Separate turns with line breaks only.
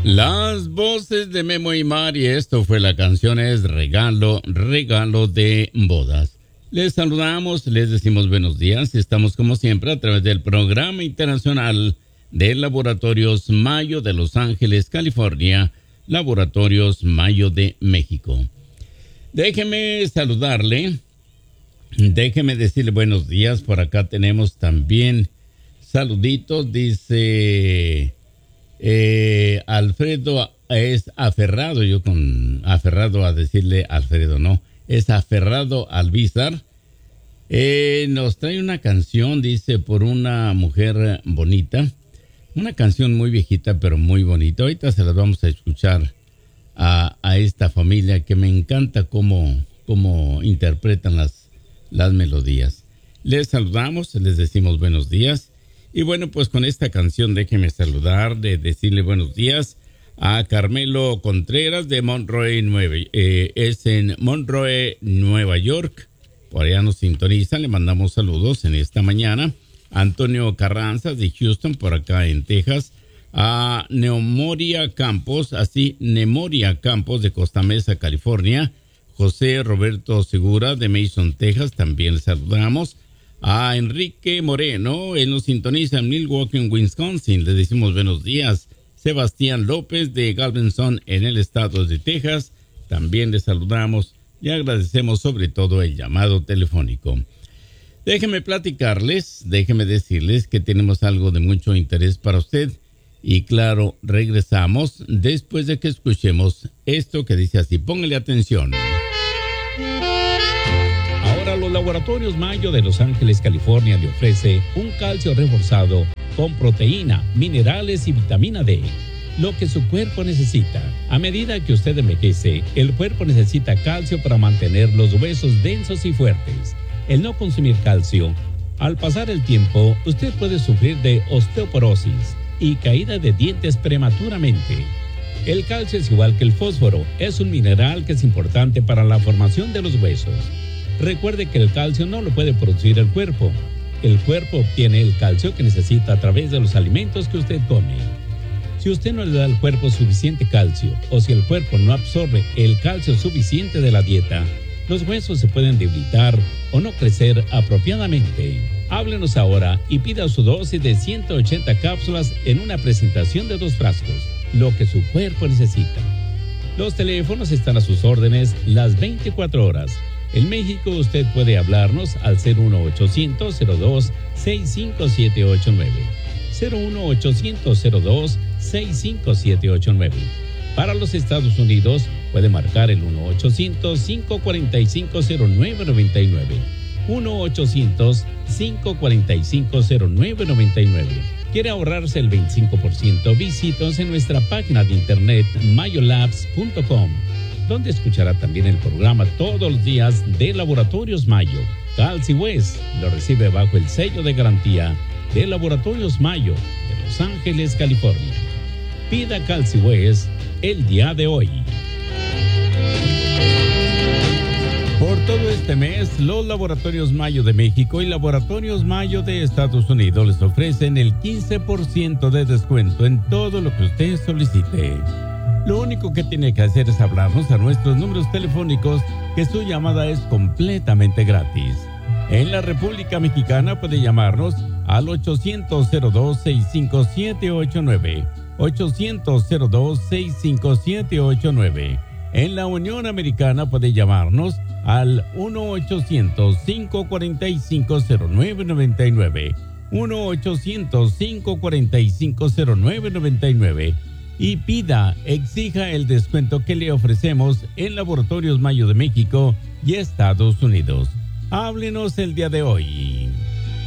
Las voces de Memo y Mari, esto fue la canción, es Regalo, Regalo de Bodas. Les saludamos, les decimos buenos días. Estamos como siempre a través del Programa Internacional de Laboratorios Mayo de Los Ángeles, California, Laboratorios Mayo de México. Déjeme saludarle, déjeme decirle buenos días. Por acá tenemos también saluditos, dice Alfredo, es aferrado, yo con aferrado a decirle Alfredo, no, es aferrado Albizar. Nos trae una canción, dice, por una mujer bonita, una canción muy viejita pero muy bonita. Ahorita se las vamos a escuchar a esta familia que me encanta cómo interpretan las melodías. Les saludamos, les decimos buenos días. Y bueno, pues con esta canción déjeme saludar, decirle buenos días a Carmelo Contreras de Monroe, es en Monroe, Nueva York. Por allá nos sintoniza, le mandamos saludos en esta mañana. Antonio Carranza de Houston, por acá en Texas. A Nemoria Campos de Costa Mesa, California. José Roberto Segura de Mason, Texas, también le saludamos. A Enrique Moreno, él nos sintoniza en Milwaukee, Wisconsin, le decimos buenos días. Sebastián López de Galveston en el estado de Texas, también le saludamos y agradecemos sobre todo el llamado telefónico. Déjenme platicarles, déjenme decirles que tenemos algo de mucho interés para usted y claro, regresamos después de que escuchemos esto que dice así, póngale atención.
Ahora los Laboratorios Mayo de Los Ángeles, California le ofrece un calcio reforzado con proteína, minerales y vitamina D, lo que su cuerpo necesita. A medida que usted envejece, el cuerpo necesita calcio para mantener los huesos densos y fuertes. El no consumir calcio, al pasar el tiempo, usted puede sufrir de osteoporosis y caída de dientes prematuramente. El calcio es igual que el fósforo, es un mineral que es importante para la formación de los huesos. Recuerde que el calcio no lo puede producir el cuerpo. El cuerpo obtiene el calcio que necesita a través de los alimentos que usted come. Si usted no le da al cuerpo suficiente calcio o si el cuerpo no absorbe el calcio suficiente de la dieta, los huesos se pueden debilitar o no crecer apropiadamente. Háblenos ahora y pida su dosis de 180 cápsulas en una presentación de 2 frascos, lo que su cuerpo necesita. Los teléfonos están a sus órdenes las 24 horas. En México usted puede hablarnos al 01800-02-65789. 01800-02-65789. Para los Estados Unidos puede marcar el 1-800-545-0999. 1-800-545-0999. ¿Quiere ahorrarse el 25%? Visítenos en nuestra página de internet mayolabs.com, donde escuchará también el programa todos los días de Laboratorios Mayo. Calci West lo recibe bajo el sello de garantía de Laboratorios Mayo de Los Ángeles, California. Pida Calci West el día de hoy. Por todo este mes, los Laboratorios Mayo de México y Laboratorios Mayo de Estados Unidos les ofrecen el 15% de descuento en todo lo que usted solicite. Lo único que tiene que hacer es hablarnos a nuestros números telefónicos, que su llamada es completamente gratis. En la República Mexicana puede llamarnos al 800-02-65789, 800-02-65789. En la Unión Americana puede llamarnos al 1-800-545-0999, 1-800-545-0999. Y exija el descuento que le ofrecemos en Laboratorios Mayo de México y Estados Unidos. Háblenos el día de hoy.